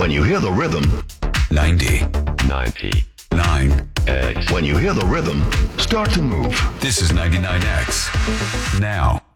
When you hear the rhythm, 90. 99. X. when you hear the rhythm, start to move. This is 99X. Now.